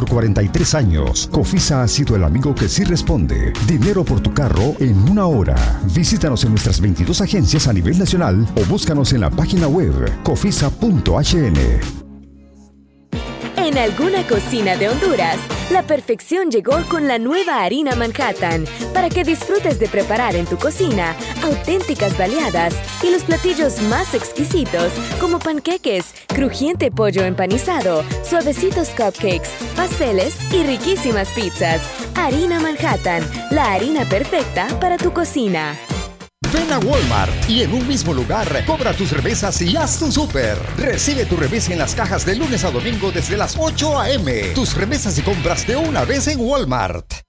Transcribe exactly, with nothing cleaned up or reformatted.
por cuarenta y tres años, Cofisa ha sido el amigo que sí responde. Dinero por tu carro en una hora. Visítanos en nuestras veintidós agencias a nivel nacional o búscanos en la página web cofisa punto h n. En alguna cocina de Honduras, la perfección llegó con la nueva harina Manhattan para que disfrutes de preparar en tu cocina auténticas baleadas y los platillos más exquisitos como panqueques, crujiente pollo empanizado, suavecitos cupcakes, pasteles y riquísimas pizzas. Harina Manhattan, la harina perfecta para tu cocina. Ven a Walmart y en un mismo lugar cobra tus remesas y haz tu súper. Recibe tu remesa en las cajas de lunes a domingo desde las ocho a eme. Tus remesas y compras de una vez en Walmart.